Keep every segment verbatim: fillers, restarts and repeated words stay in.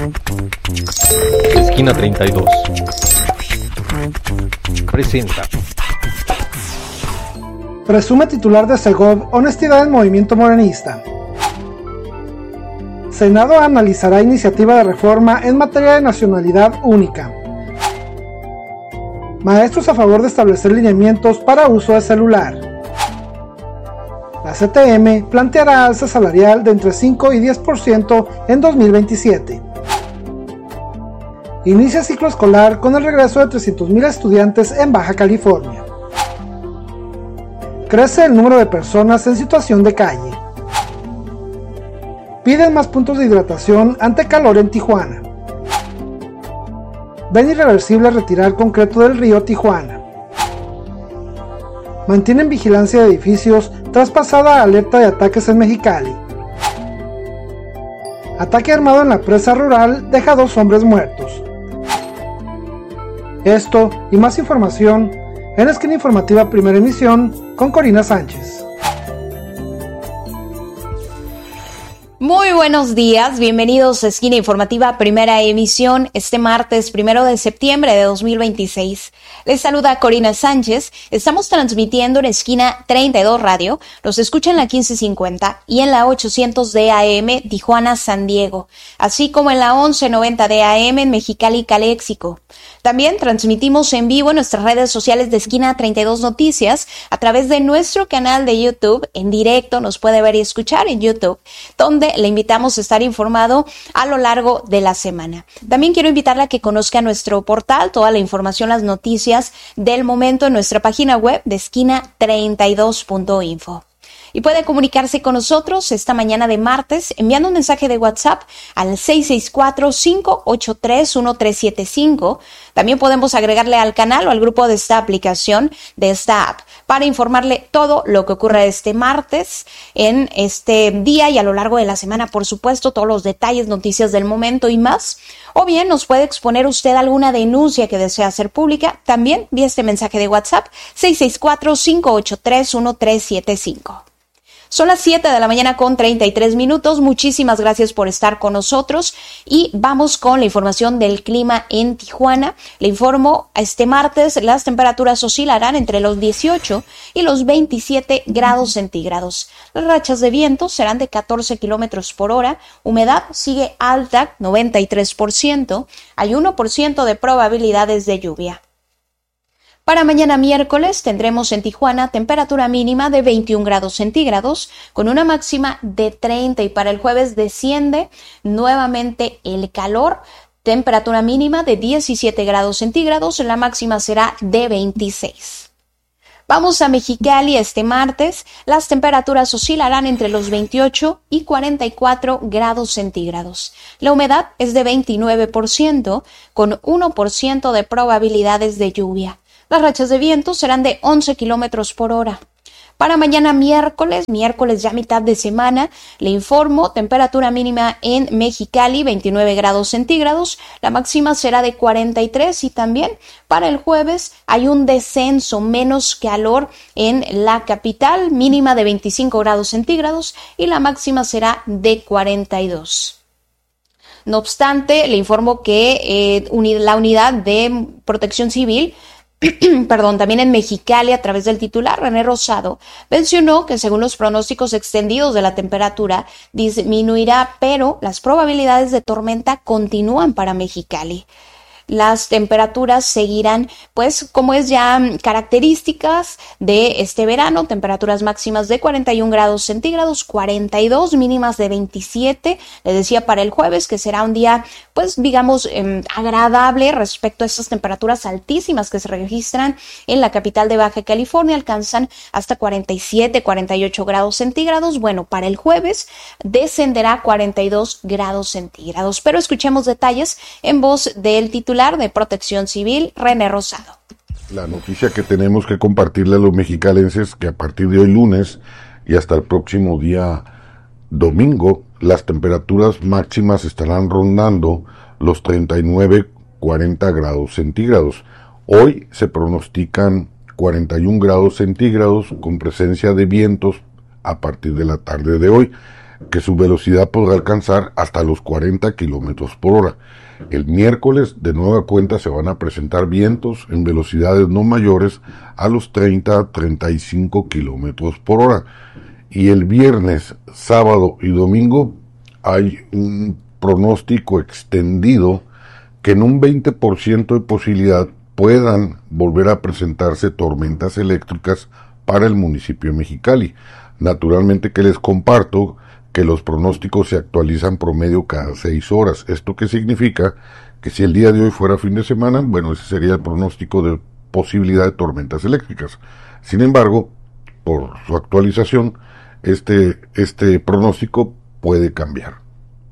Esquina treinta y dos presenta. Presume titular de Segov honestidad en movimiento morenista. Senado analizará iniciativa de reforma en materia de nacionalidad única. Maestros a favor de establecer lineamientos para uso de celular. La C T M planteará alza salarial de entre cinco y diez por ciento en dos mil veintisiete. Inicia ciclo escolar con el regreso de trescientos mil estudiantes en Baja California. Crece el número de personas en situación de calle. Piden más puntos de hidratación ante calor en Tijuana. Ven irreversible retirar concreto del río Tijuana. Mantienen vigilancia de edificios tras pasada alerta de ataques en Mexicali. Ataque armado en la presa rural deja dos hombres muertos. Esto y más información en Esquina Informativa Primera Emisión con Corina Sánchez. Muy buenos días, bienvenidos a Esquina Informativa Primera Emisión este martes primero de septiembre de dos mil veintiséis. Les saluda Corina Sánchez, estamos transmitiendo en Esquina treinta y dos Radio, los escuchan en la quince cincuenta y en la ochocientos de A M Tijuana San Diego, así como en la once noventa de A M en Mexicali Caléxico. También transmitimos en vivo en nuestras redes sociales de Esquina treinta y dos Noticias a través de nuestro canal de YouTube, en directo nos puede ver y escuchar en YouTube, donde le invitamos a estar informado a lo largo de la semana. También quiero invitarle a que conozca nuestro portal, toda la información, las noticias del momento en nuestra página web de esquina treinta y dos punto info. Y puede comunicarse con nosotros esta mañana de martes enviando un mensaje de WhatsApp al seis seis cuatro, cinco ocho tres, uno tres siete cinco. También podemos agregarle al canal o al grupo de esta aplicación, de esta app, para informarle todo lo que ocurre este martes, en este día y a lo largo de la semana, por supuesto, todos los detalles, noticias del momento y más. O bien nos puede exponer usted alguna denuncia que desea hacer pública, también vía este mensaje de WhatsApp seis seis cuatro, cinco ocho tres, uno tres siete cinco. Son las siete de la mañana con treinta y tres minutos. Muchísimas gracias por estar con nosotros y vamos con la información del clima en Tijuana. Le informo, este martes las temperaturas oscilarán entre los dieciocho y los veintisiete grados centígrados. Las rachas de viento serán de catorce kilómetros por hora. Humedad sigue alta, noventa y tres por ciento. Hay uno por ciento de probabilidades de lluvia. Para mañana miércoles tendremos en Tijuana temperatura mínima de veintiún grados centígrados con una máxima de treinta y para el jueves desciende nuevamente el calor, temperatura mínima de diecisiete grados centígrados, la máxima será de veintiséis. Vamos a Mexicali este martes, las temperaturas oscilarán entre los veintiocho y cuarenta y cuatro grados centígrados. La humedad es de veintinueve por ciento con uno por ciento de probabilidades de lluvia. Las rachas de viento serán de once kilómetros por hora. Para mañana miércoles, miércoles ya mitad de semana, le informo, temperatura mínima en Mexicali, veintinueve grados centígrados, la máxima será de cuarenta y tres y también para el jueves hay un descenso, menos calor en la capital, mínima de veinticinco grados centígrados y la máxima será de cuarenta y dos. No obstante, le informo que eh, la unidad de protección civil Perdón, también en Mexicali, a través del titular René Rosado, mencionó que según los pronósticos extendidos de la temperatura disminuirá, pero las probabilidades de tormenta continúan para Mexicali. Las temperaturas seguirán, pues, como es ya características de este verano, temperaturas máximas de cuarenta y un grados centígrados, cuarenta y dos, mínimas de veintisiete. Les decía para el jueves que será un día, pues, digamos, eh, agradable respecto a estas temperaturas altísimas que se registran en la capital de Baja California, alcanzan hasta cuarenta y siete, cuarenta y ocho grados centígrados. Bueno, para el jueves descenderá a cuarenta y dos grados centígrados. Pero escuchemos detalles en voz del titular de Protección Civil, René Rosado. La noticia que tenemos que compartirle a los mexicalenses que a partir de hoy lunes y hasta el próximo día domingo, las temperaturas máximas estarán rondando los treinta y nueve, cuarenta grados centígrados. Hoy se pronostican cuarenta y un grados centígrados con presencia de vientos a partir de la tarde de hoy. que su velocidad podrá alcanzar hasta los cuarenta kilómetros por hora. El miércoles, de nueva cuenta, se van a presentar vientos en velocidades no mayores a los treinta a treinta y cinco kilómetros por hora. Y el viernes, sábado y domingo hay un pronóstico extendido que en un veinte por ciento de posibilidad puedan volver a presentarse tormentas eléctricas para el municipio de Mexicali. Naturalmente que les comparto que los pronósticos se actualizan promedio cada seis horas. ¿Esto qué significa? Que si el día de hoy fuera fin de semana, bueno, ese sería el pronóstico de posibilidad de tormentas eléctricas. Sin embargo, por su actualización, este, este pronóstico puede cambiar.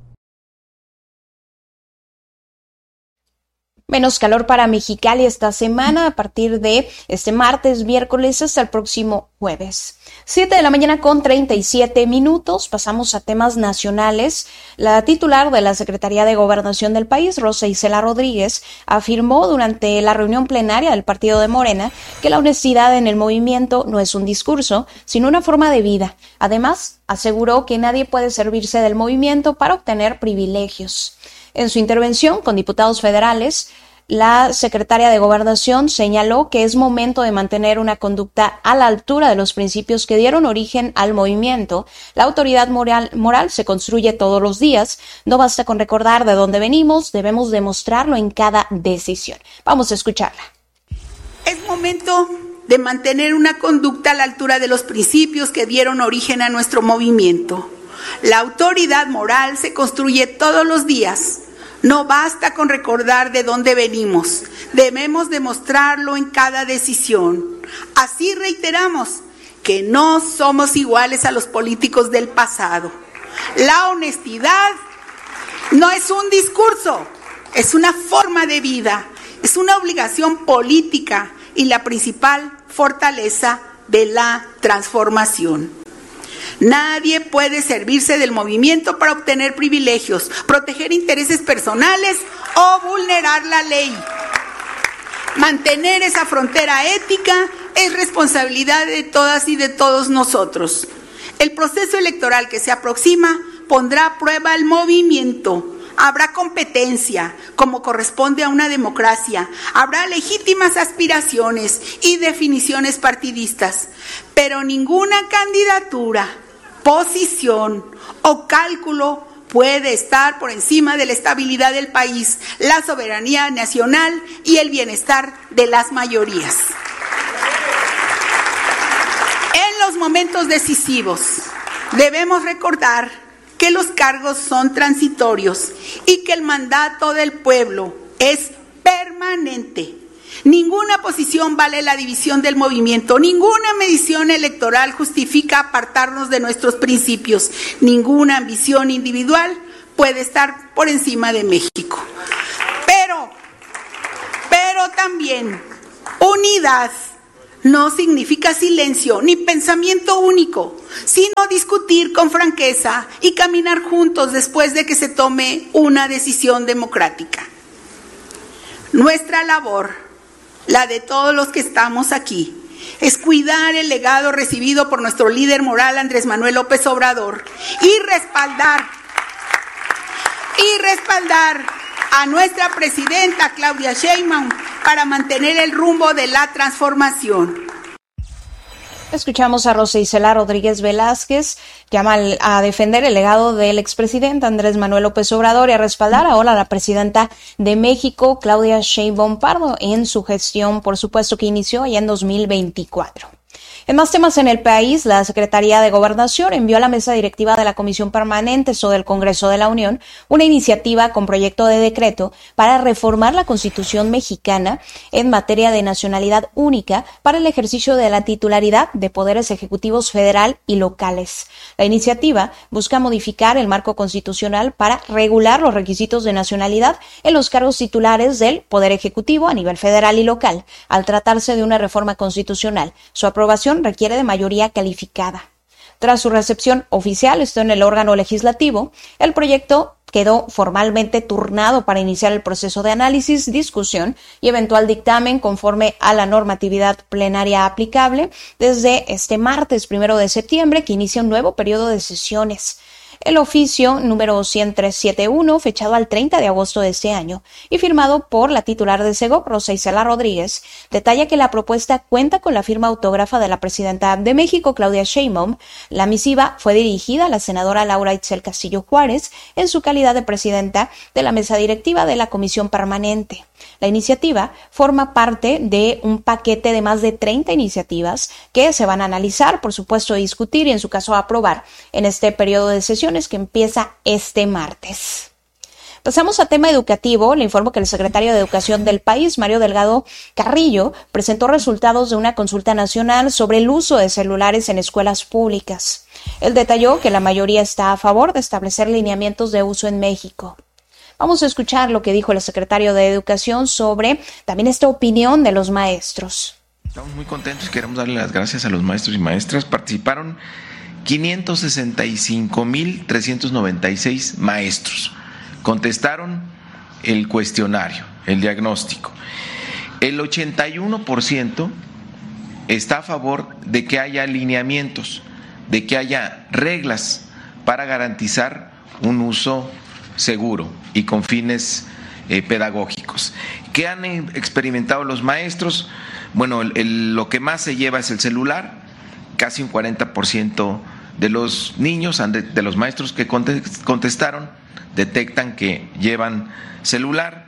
Menos calor para Mexicali esta semana a partir de este martes, miércoles hasta el próximo jueves. siete de la mañana con treinta y siete minutos. Pasamos a temas nacionales. La titular de la Secretaría de Gobernación del país, Rosa Isela Rodríguez, afirmó durante la reunión plenaria del partido de Morena que la honestidad en el movimiento no es un discurso, sino una forma de vida. Además, aseguró que nadie puede servirse del movimiento para obtener privilegios. En su intervención con diputados federales, la secretaria de Gobernación señaló que es momento de mantener una conducta a la altura de los principios que dieron origen al movimiento. La autoridad moral, moral se construye todos los días. No basta con recordar de dónde venimos, debemos demostrarlo en cada decisión. Vamos a escucharla. Es momento de mantener una conducta a la altura de los principios que dieron origen a nuestro movimiento. La autoridad moral se construye todos los días. No basta con recordar de dónde venimos, debemos demostrarlo en cada decisión. Así reiteramos que no somos iguales a los políticos del pasado. La honestidad no es un discurso, es una forma de vida, es una obligación política y la principal fortaleza de la transformación. Nadie puede servirse del movimiento para obtener privilegios, proteger intereses personales o vulnerar la ley. Mantener esa frontera ética es responsabilidad de todas y de todos nosotros. El proceso electoral que se aproxima pondrá a prueba el movimiento. Habrá competencia, como corresponde a una democracia. Habrá legítimas aspiraciones y definiciones partidistas, pero ninguna candidatura, posición o cálculo puede estar por encima de la estabilidad del país, la soberanía nacional y el bienestar de las mayorías. En los momentos decisivos debemos recordar que los cargos son transitorios y que el mandato del pueblo es permanente. Ninguna posición vale la división del movimiento, ninguna medición electoral justifica apartarnos de nuestros principios, ninguna ambición individual puede estar por encima de México. Pero, pero también unidad no significa silencio ni pensamiento único, sino discutir con franqueza y caminar juntos después de que se tome una decisión democrática. Nuestra labor, la de todos los que estamos aquí, es cuidar el legado recibido por nuestro líder moral Andrés Manuel López Obrador y respaldar, y respaldar a nuestra presidenta Claudia Sheinbaum para mantener el rumbo de la transformación. Escuchamos a Rosa Isela Rodríguez Velázquez, llama a defender el legado del expresidente Andrés Manuel López Obrador y a respaldar ahora a la presidenta de México, Claudia Sheinbaum Pardo, en su gestión, por supuesto, que inició allá en dos mil veinticuatro. En más temas en el país, la Secretaría de Gobernación envió a la mesa directiva de la Comisión Permanente sobre el Congreso de la Unión una iniciativa con proyecto de decreto para reformar la Constitución mexicana en materia de nacionalidad única para el ejercicio de la titularidad de poderes ejecutivos federal y locales. La iniciativa busca modificar el marco constitucional para regular los requisitos de nacionalidad en los cargos titulares del Poder Ejecutivo a nivel federal y local. Al tratarse de una reforma constitucional, su aprobación requiere de mayoría calificada. Tras su recepción oficial, esto en el órgano legislativo, el proyecto quedó formalmente turnado para iniciar el proceso de análisis, discusión y eventual dictamen conforme a la normatividad plenaria aplicable desde este martes primero de septiembre, que inicia un nuevo periodo de sesiones. El oficio número cien tres setenta y uno, fechado al treinta de agosto de este año y firmado por la titular de Segov, Rosa Isela Rodríguez, detalla que la propuesta cuenta con la firma autógrafa de la presidenta de México, Claudia Sheinbaum. La misiva fue dirigida a la senadora Laura Itzel Castillo Juárez en su calidad de presidenta de la mesa directiva de la Comisión Permanente. La iniciativa forma parte de un paquete de más de treinta iniciativas que se van a analizar, por supuesto, discutir y en su caso aprobar en este periodo de sesiones que empieza este martes. Pasamos a tema educativo. Le informo que el secretario de Educación del país, Mario Delgado Carrillo, presentó resultados de una consulta nacional sobre el uso de celulares en escuelas públicas. Él detalló que la mayoría está a favor de establecer lineamientos de uso en México. Vamos a escuchar lo que dijo el secretario de Educación sobre también esta opinión de los maestros. Estamos muy contentos y queremos darle las gracias a los maestros y maestras. Participaron quinientos sesenta y cinco mil trescientos noventa y seis maestros. Contestaron el cuestionario, el diagnóstico. El ochenta y uno por ciento está a favor de que haya lineamientos, de que haya reglas para garantizar un uso seguro y con fines eh, pedagógicos. ¿Qué han experimentado los maestros? Bueno, el, el, lo que más se lleva es el celular. Casi un cuarenta por ciento de los niños, de, de los maestros que contestaron, detectan que llevan celular.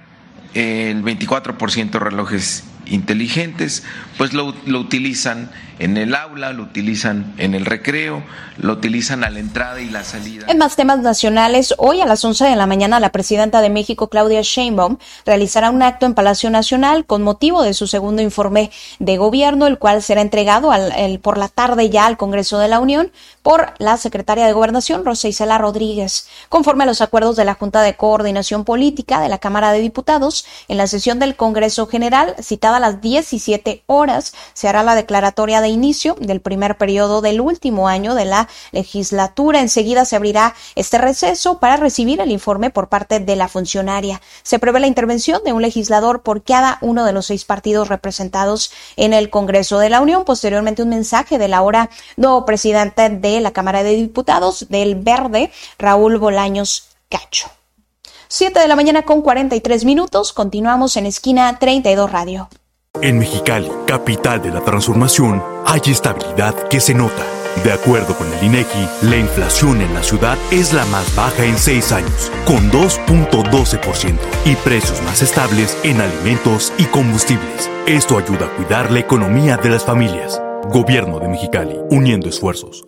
El veinticuatro por ciento relojes inteligentes, pues lo, lo utilizan en el aula, lo utilizan en el recreo, lo utilizan a la entrada y la salida. En más temas nacionales, hoy a las once de la mañana la presidenta de México, Claudia Sheinbaum, realizará un acto en Palacio Nacional con motivo de su segundo informe de gobierno, el cual será entregado al, el, por la tarde ya al Congreso de la Unión por la secretaria de Gobernación, Rosa Isela Rodríguez. Conforme a los acuerdos de la Junta de Coordinación Política de la Cámara de Diputados, en la sesión del Congreso General, citada a las diecisiete horas, se hará la declaratoria de inicio del primer periodo del último año de la legislatura. Enseguida se abrirá este receso para recibir el informe por parte de la funcionaria. Se prevé la intervención de un legislador por cada uno de los seis partidos representados en el Congreso de la Unión. Posteriormente, un mensaje del ahora nuevo presidente de la Cámara de Diputados del Verde, Raúl Bolaños Cacho. siete de la mañana con cuarenta y tres minutos. Continuamos en Esquina treinta y dos Radio. En Mexicali, capital de la transformación, hay estabilidad que se nota. De acuerdo con el INEGI, la inflación en la ciudad es la más baja en seis años, con dos punto doce por ciento, y precios más estables en alimentos y combustibles. Esto ayuda a cuidar la economía de las familias. Gobierno de Mexicali, uniendo esfuerzos.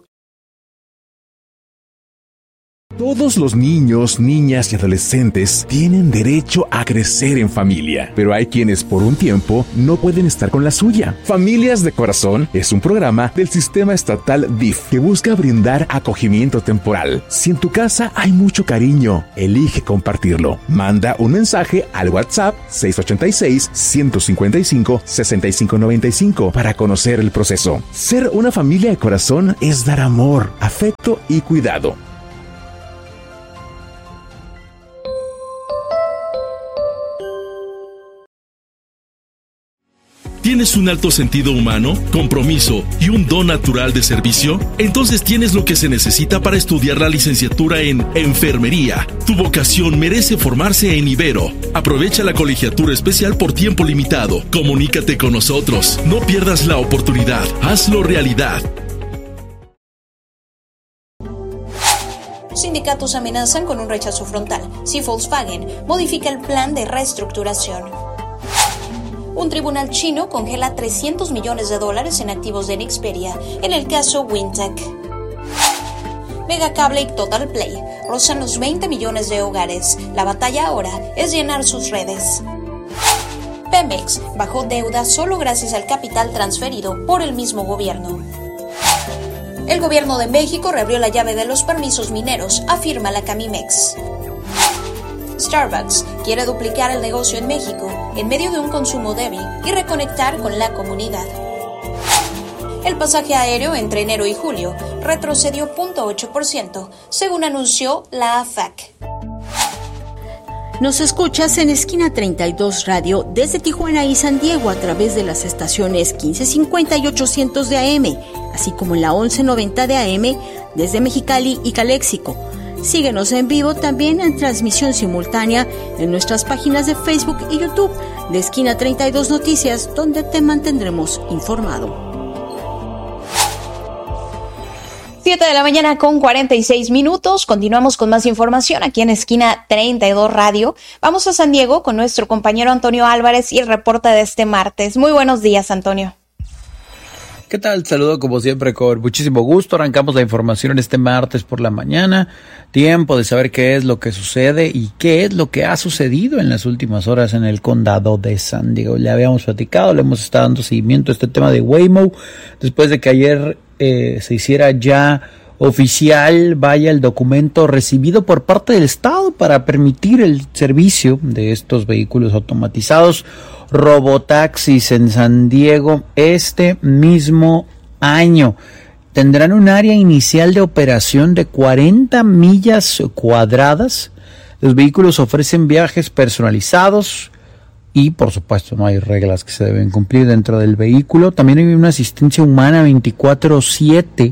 Todos los niños, niñas y adolescentes tienen derecho a crecer en familia, pero hay quienes por un tiempo no pueden estar con la suya. Familias de Corazón es un programa del Sistema Estatal D I F que busca brindar acogimiento temporal. Si en tu casa hay mucho cariño, elige compartirlo. Manda un mensaje al WhatsApp seis ocho seis, uno cinco cinco, seis cinco nueve cinco para conocer el proceso. Ser una familia de corazón es dar amor, afecto y cuidado. ¿Tienes un alto sentido humano, compromiso y un don natural de servicio? Entonces tienes lo que se necesita para estudiar la licenciatura en Enfermería. Tu vocación merece formarse en Ibero. Aprovecha la colegiatura especial por tiempo limitado. Comunícate con nosotros. No pierdas la oportunidad. Hazlo realidad. Sindicatos amenazan con un rechazo frontal si Volkswagen modifica el plan de reestructuración. Un tribunal chino congela trescientos millones de dólares en activos de Nexperia en el caso Wintec. Megacable y Total Play rozan los veinte millones de hogares. La batalla ahora es llenar sus redes. Pemex bajó deuda solo gracias al capital transferido por el mismo gobierno. El gobierno de México reabrió la llave de los permisos mineros, afirma la Camimex. Starbucks quiere duplicar el negocio en México en medio de un consumo débil y reconectar con la comunidad. El pasaje aéreo entre enero y julio retrocedió cero punto ocho por ciento, según anunció la A F A C. Nos escuchas en Esquina treinta y dos Radio desde Tijuana y San Diego a través de las estaciones quince cincuenta y ochocientos de A M, así como en la once noventa de A M desde Mexicali y Caléxico, Síguenos en vivo también en transmisión simultánea en nuestras páginas de Facebook y YouTube de Esquina treinta y dos Noticias, donde te mantendremos informado. siete de la mañana con cuarenta y seis minutos. Continuamos con más información aquí en Esquina treinta y dos Radio. Vamos a San Diego con nuestro compañero Antonio Álvarez y el reporte de este martes. Muy buenos días, Antonio. ¿Qué tal? Saludo como siempre con muchísimo gusto. Arrancamos la información en este martes por la mañana. Tiempo de saber qué es lo que sucede y qué es lo que ha sucedido en las últimas horas en el condado de San Diego. Le habíamos platicado, le hemos estado dando seguimiento a este tema de Waymo después de que ayer eh, se hiciera ya oficial, vaya, el documento recibido por parte del Estado para permitir el servicio de estos vehículos automatizados, robotaxis en San Diego este mismo año. Tendrán un área inicial de operación de cuarenta millas cuadradas. Los vehículos ofrecen viajes personalizados y, por supuesto, no hay reglas que se deben cumplir dentro del vehículo. También hay una asistencia humana veinticuatro siete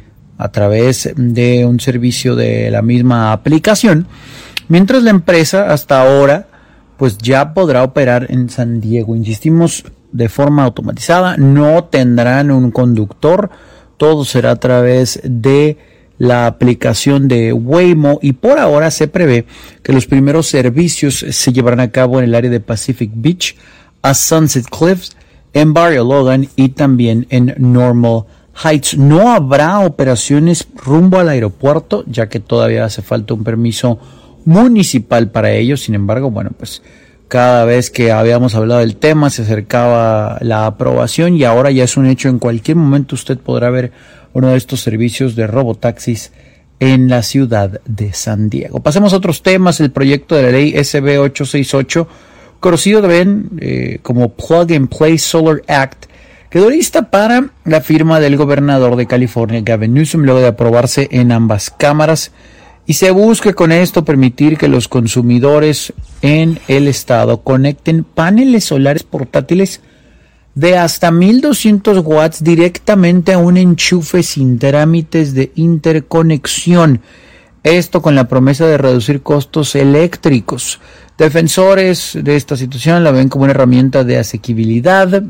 a través de un servicio de la misma aplicación, mientras la empresa hasta ahora pues ya podrá operar en San Diego. Insistimos, de forma automatizada, no tendrán un conductor, todo será a través de la aplicación de Waymo y por ahora se prevé que los primeros servicios se llevarán a cabo en el área de Pacific Beach, a Sunset Cliffs, en Barrio Logan y también en Normal Heights. No habrá operaciones rumbo al aeropuerto, ya que todavía hace falta un permiso municipal para ello. Sin embargo, bueno, pues cada vez que habíamos hablado del tema se acercaba la aprobación y ahora ya es un hecho. En cualquier momento usted podrá ver uno de estos servicios de robotaxis en la ciudad de San Diego. Pasemos a otros temas. El proyecto de la ley S B ochocientos sesenta y ocho, conocido también eh, como Plug and Play Solar Act, quedó lista para la firma del gobernador de California, Gavin Newsom, luego de aprobarse en ambas cámaras. Y se busca con esto permitir que los consumidores en el estado conecten paneles solares portátiles de hasta mil doscientos watts directamente a un enchufe sin trámites de interconexión. Esto con la promesa de reducir costos eléctricos. Defensores de esta situación la ven como una herramienta de asequibilidad,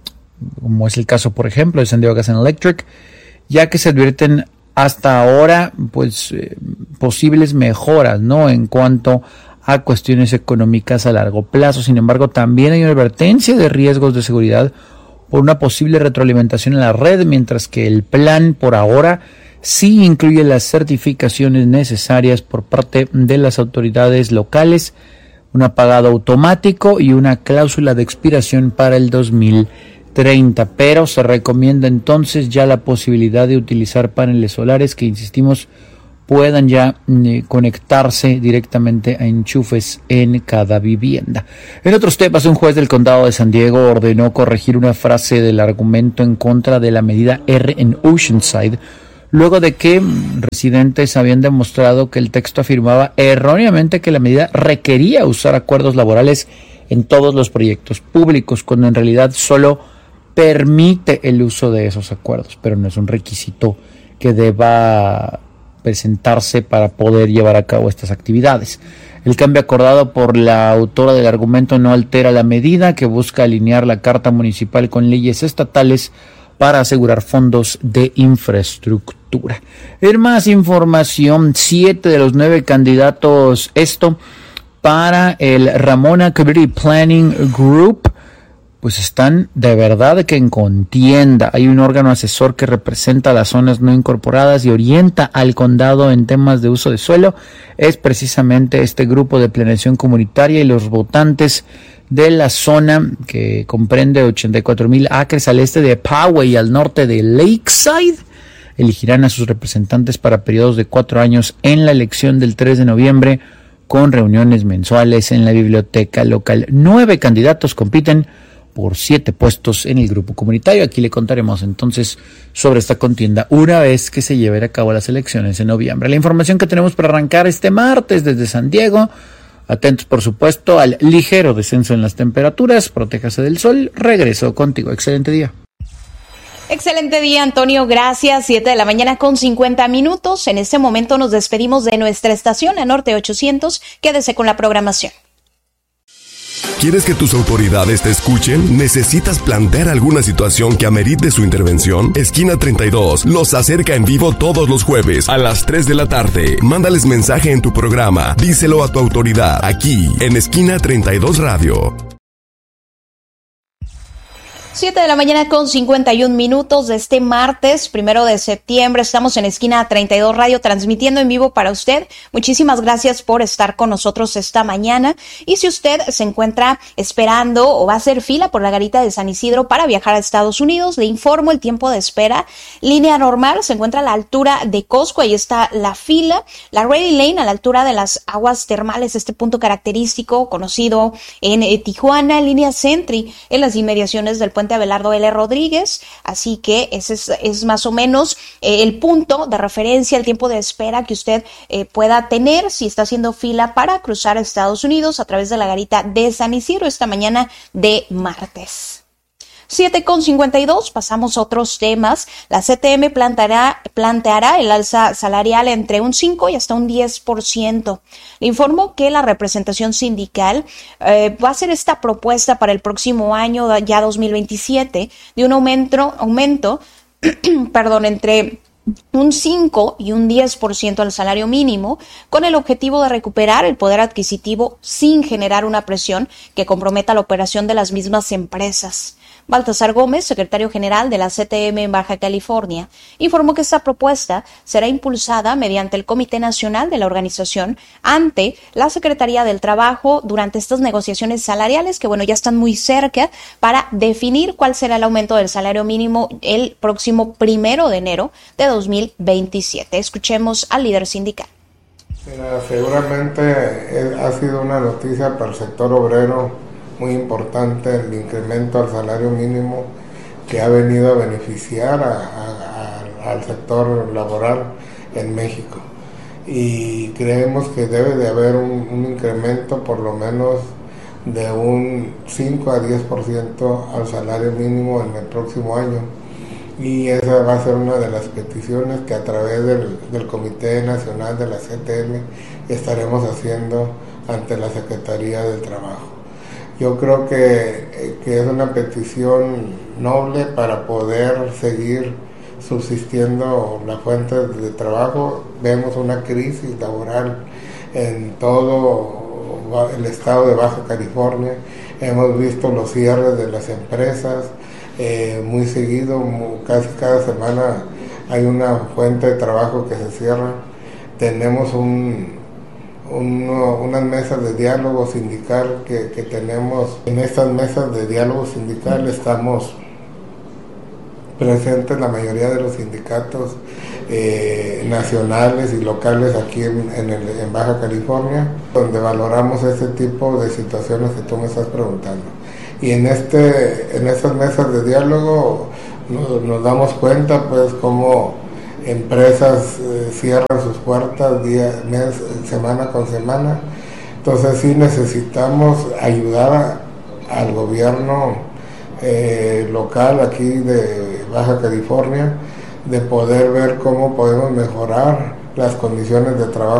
como es el caso, por ejemplo, de San Diego Gas and Electric, ya que se advierten hasta ahora pues eh, posibles mejoras, ¿no?, en cuanto a cuestiones económicas a largo plazo. Sin embargo, también hay una advertencia de riesgos de seguridad por una posible retroalimentación en la red, mientras que el plan por ahora sí incluye las certificaciones necesarias por parte de las autoridades locales, un apagado automático y una cláusula de expiración para el dos mil treinta, pero se recomienda entonces ya la posibilidad de utilizar paneles solares que, insistimos, puedan ya eh, conectarse directamente a enchufes en cada vivienda. En otros temas, un juez del condado de San Diego ordenó corregir una frase del argumento en contra de la medida R en Oceanside, luego de que residentes habían demostrado que el texto afirmaba erróneamente que la medida requería usar acuerdos laborales en todos los proyectos públicos, cuando en realidad solo permite el uso de esos acuerdos, pero no es un requisito que deba presentarse para poder llevar a cabo estas actividades. El cambio acordado por la autora del argumento no altera la medida, que busca alinear la Carta Municipal con leyes estatales para asegurar fondos de infraestructura. En más información, siete de los nueve candidatos, esto para el Ramona Community Planning Group, pues están de verdad que en contienda. Hay un órgano asesor que representa las zonas no incorporadas y orienta al condado en temas de uso de suelo. Es precisamente este grupo de planeación comunitaria, y los votantes de la zona, que comprende ochenta y cuatro mil acres al este de Poway y al norte de Lakeside, elegirán a sus representantes para periodos de cuatro años en la elección del tres de noviembre, con reuniones mensuales en la biblioteca local. Nueve candidatos compiten por siete puestos en el grupo comunitario. Aquí le contaremos entonces sobre esta contienda una vez que se lleven a cabo las elecciones en noviembre. La información que tenemos para arrancar este martes desde San Diego. Atentos, por supuesto, al ligero descenso en las temperaturas. Protéjase del sol. Regreso contigo. Excelente día. Excelente día, Antonio, gracias. Siete de la mañana con cincuenta minutos. En este momento nos despedimos de nuestra estación, la Norte ochocientos. Quédese con la programación. ¿Quieres que tus autoridades te escuchen? ¿Necesitas plantear alguna situación que amerite su intervención? Esquina treinta y dos los acerca en vivo todos los jueves a las tres de la tarde. Mándales mensaje en tu programa. Díselo a tu autoridad, aquí, en Esquina treinta y dos Radio. Siete de la mañana con cincuenta y un minutos de este martes, primero de septiembre. Estamos en Esquina treinta y dos Radio, transmitiendo en vivo para usted. Muchísimas gracias por estar con nosotros esta mañana. Y si usted se encuentra esperando o va a hacer fila por la garita de San Isidro para viajar a Estados Unidos, le informo el tiempo de espera. Línea normal se encuentra a la altura de Costco, ahí está la fila. La Ready Lane a la altura de las aguas termales, este punto característico conocido en eh, Tijuana. Línea Sentry en las inmediaciones del puente Abelardo L. Rodríguez, así que ese es, es más o menos eh, el punto de referencia, el tiempo de espera que usted eh, pueda tener si está haciendo fila para cruzar a Estados Unidos a través de la garita de San Isidro esta mañana de martes. siete con cincuenta y dos, pasamos a otros temas. La C T M planteará, planteará el alza salarial entre un cinco y hasta un diez por ciento. Le informo que la representación sindical eh, va a hacer esta propuesta para el próximo año, ya dos mil veintisiete, de un aumento, aumento perdón, entre un cinco y un diez por ciento al salario mínimo, con el objetivo de recuperar el poder adquisitivo sin generar una presión que comprometa la operación de las mismas empresas. Baltasar Gómez, secretario general de la C T M en Baja California, informó que esta propuesta será impulsada mediante el Comité Nacional de la organización ante la Secretaría del Trabajo durante estas negociaciones salariales que, bueno, ya están muy cerca para definir cuál será el aumento del salario mínimo el próximo primero de enero de dos mil veintisiete. Escuchemos al líder sindical. Mira, seguramente ha sido una noticia para el sector obrero muy importante el incremento al salario mínimo que ha venido a beneficiar a, a, al sector laboral en México, y creemos que debe de haber un, un incremento por lo menos de un cinco a diez por ciento al salario mínimo en el próximo año, y esa va a ser una de las peticiones que a través del, del Comité Nacional de la C T M estaremos haciendo ante la Secretaría del Trabajo. Yo creo que, que es una petición noble para poder seguir subsistiendo la fuente de trabajo. Vemos una crisis laboral en todo el estado de Baja California. Hemos visto los cierres de las empresas eh, muy seguido, muy, casi cada semana hay una fuente de trabajo que se cierra. Tenemos un Uno, unas mesas de diálogo sindical que, que tenemos. En estas mesas de diálogo sindical estamos presentes la mayoría de los sindicatos eh, nacionales y locales aquí en, en, el, en Baja California, donde valoramos ese tipo de situaciones que tú me estás preguntando. Y en, este, en estas mesas de diálogo nos, nos damos cuenta pues cómo empresas eh, cierran sus puertas día, mes, semana con semana. Entonces sí necesitamos ayudar a, al gobierno eh, local aquí de Baja California, de poder ver cómo podemos mejorar las condiciones de trabajo